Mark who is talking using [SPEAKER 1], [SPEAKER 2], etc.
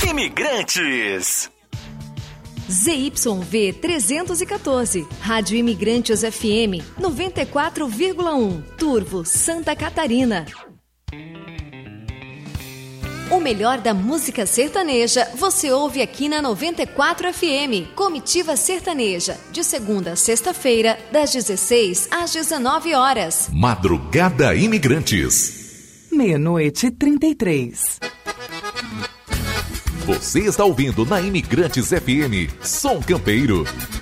[SPEAKER 1] Imigrantes.
[SPEAKER 2] ZYV 314, Rádio Imigrantes FM 94,1, Turvo, Santa Catarina. O melhor da música sertaneja você ouve aqui na 94 FM. Comitiva Sertaneja, de segunda a sexta-feira, das 16 às 19 horas.
[SPEAKER 3] Madrugada Imigrantes.
[SPEAKER 4] 00:33.
[SPEAKER 3] Você está ouvindo na Imigrantes FM, Som Campeiro.